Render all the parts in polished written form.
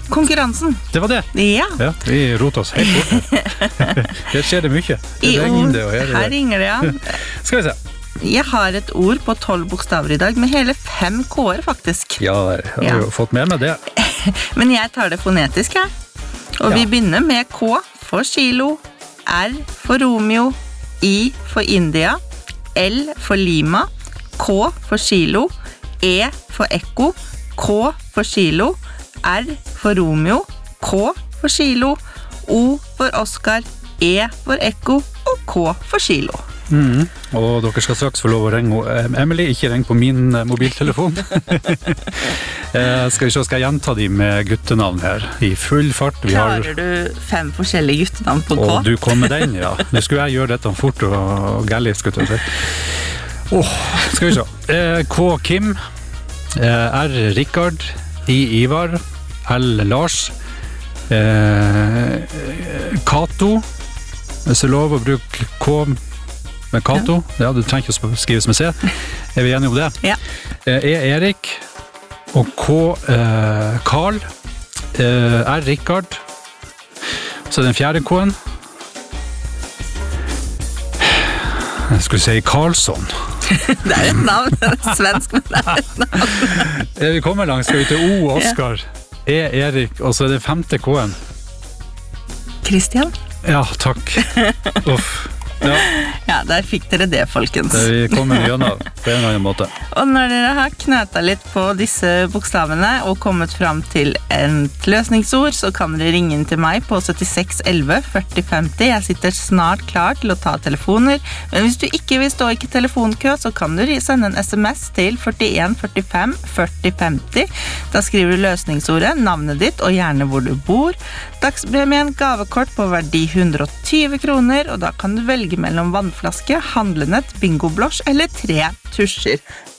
konkurransen. Det var det. Ja. Ja, vi roter oss helt bort her. Her skjer det mye. Her ringer det, ja. Skal vi se. Jeg har et ord på 12 bokstaver I dag, med hele 5 K-er faktisk. Ja, jeg har jo fått med meg det. Men jeg tar det fonetisk, ja. Og vi begynner med K for kilo, R for Romeo, I for India, L for Lima, K for kilo, E for ekko, K for kilo, R for Romeo, K for kilo, O for Oscar, E for ekko og K for kilo. Og dere skal straks få lov å ringe Emily, ikke ring på min mobiltelefon. Skal jeg gjenta de med guttenavn her I full fart. Klarer du 5 forskjellige guttenavn på K? Å, du kom med den, ja. Nå skulle jeg gjøre dette fort og gærlig, skulle jeg si. Skal vi se. K Kim, R Rikard, I Ivar, L Lars, Kato, hvis jeg lov å bruke K med Kato, ja, du trenger ikke å skrive som jeg ser. Vi enige om det? Ja. E Erik, og K Karl, R Rikard, så den fjerde K-en. Jeg skulle si Karlsson. Det et navn, svensk, men det et navn. Vi kommer langt, skal vi til O, Oscar, E Erik, og så det 5. K-en. Christian? Ja, takk. Uff. Ja, der fikk dere det, folkens. Vi kommer gjennom på en eller annen måte. Og når dere har knøtet litt på disse bokstavene og kommet frem til et løsningsord, så kan dere ringe inn til meg på 76 11 40 50. Jeg sitter snart klar til å ta telefoner, men hvis du ikke vil stå I telefonkø, så kan du sende en SMS til 41 45 40 50. Da skriver du løsningsordet, navnet ditt og gjerne hvor du bor. Dagspremien gavekort på verdi 120 kroner, og da kan du velge mellom vannflaske, handlenett, bingoblås eller 3 tusjer.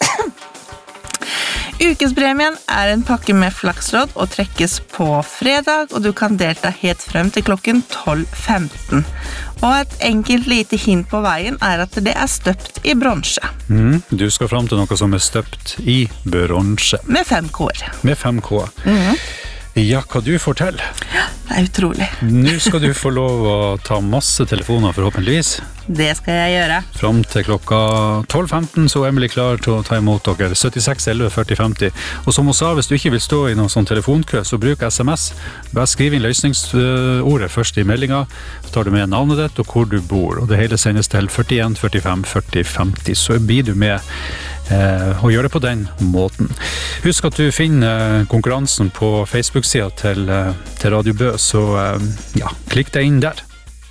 Ukespremien en pakke med flakslodd og trekkes på fredag, og du kan delta helt frem til klokken 12:15. Og et enkelt lite hint på veien at det støpt I bronse. Du skal frem til noe som støpt I bronse. Med 5 K-er. Med 5 K. Ja, hva du får til? Ja, det utrolig. Nå skal du få lov å ta masse telefoner forhåpentligvis. Det skal jeg gjøre. Frem til klokka 12:15 så Emily klar til å ta imot dere. 76 11 40 50. Og som hun sa, hvis du ikke vil stå I noen sånn telefonkø, så bruk SMS. Bare skriv inn løsningsordet først I meldingen. Så tar du med navnet ditt og hvor du bor. Og det hele sendes til 41 45 40 50. Så blir du med og gjør det på den måten. Husk at du finner konkurransen på Facebook-siden til Radio Bø, så ja, klikk deg inn der.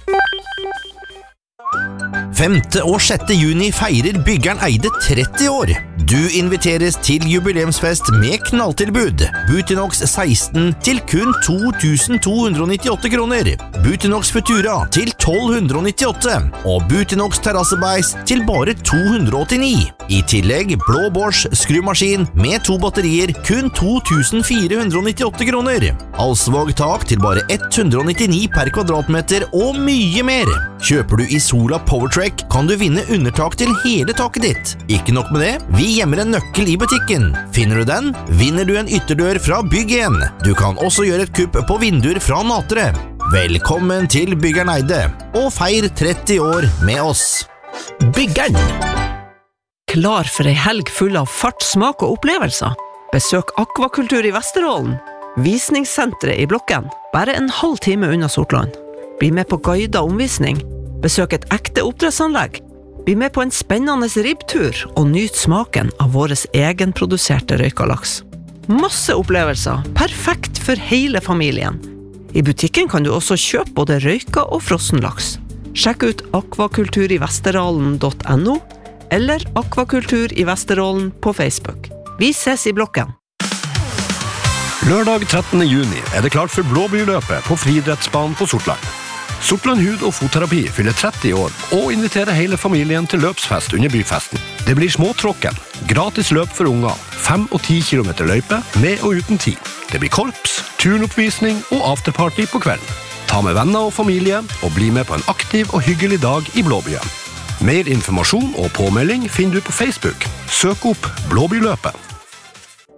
5. og 6. juni feirer Byggeren Eide 30 år. Du inviteres til jubileumsfest med knalltilbud. Butinox 16 til kun 2298 kroner. Butinox Futura til 1298. Og Butinox Terrassebeis til bare 289. I tillegg blå Bosch skrumaskin med 2 batterier kun 2498 kroner. Alsvåg tak til bare 199 per kvadratmeter og mye mer. Kjøper du I Sola Powertrack kan du vinne undertak til hele taket ditt. Ikke nok med det, vi gjemmer en nøkkel I butikken. Finner du den, vinner du en ytterdør fra Bygg1. Du kan også gjøre et kupp på vinduer fra Natre. Velkommen til Byggeren Eide, og feir 30 år med oss. Byggeren! Klar for en helg full av fart, smak og opplevelser. Besøk Akvakultur I Vesterålen. Visningssenteret I Blokken, bare en halv time unna Sortland. Bli med på guidet omvisning. Besøk et ekte oppdrettsanlegg. Bli med på en spennende ribbtur og nyt smaken av våres egenproduserte røykalaks. Masse opplevelser, perfekt for hele familien. I butikken kan du også kjøpe både røyka og frossenlaks. Sjekk ut akvakulturivesterålen.no eller Akvakultur I Vesterålen på Facebook. Vi ses I Blokken. Lørdag 13. juni det klart for Blåbyrløpet på friidrettsbanen på Sortland. Sortland hud- og fotterapi fyller 30 år og inviterer hele familien til løpsfest under byfesten. Det blir småtråkken, gratis løp for unger, 5 og 10 kilometer løype med og uten tid. Det blir korps, turnoppvisning og afterparty på kvelden. Ta med venner og familie og bli med på en aktiv og hyggelig dag I Blåbyen. Mer informasjon og påmelding finner du på Facebook. Søk opp Blåbyrløpet.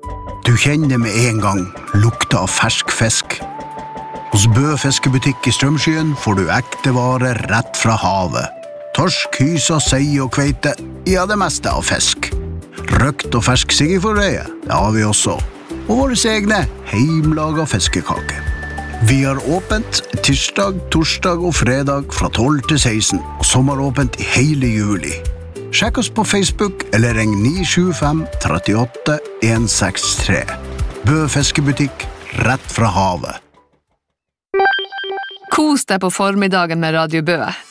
Du kjenner med en gang lukta av fersk fisk. Hos Bø fiskebutikk i Strømskyen får du ekte varer rett fra havet. Torsk, hysa, sei og kveite, ja det meste av fisk. Røkt og fersk siggeforrøye, det har vi også. Og våre egne heimlaga fiskekake. Vi har åpent tirsdag, torsdag og fredag fra 12 til 16, og sommeråpent i hele juli. Sjekk oss på Facebook eller ring 975 38 163. Bø fiskebutikk, rett fra havet. Kos deg på formiddagen med Radio Bø.